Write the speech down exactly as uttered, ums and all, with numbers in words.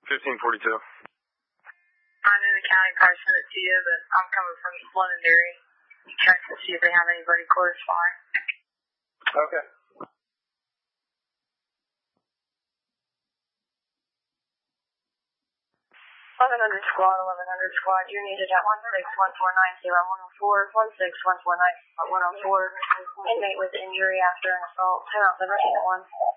fifteen forty-two. I know the county probably sent it to you, but I'm coming from Londonderry. Check to see if they have anybody close by. Okay. eleven hundred squad, eleven hundred squad, you're needed at one six one four nine zero one oh four, one six one four nine one oh four, inmate with injury after an assault, ten out seventeen at one.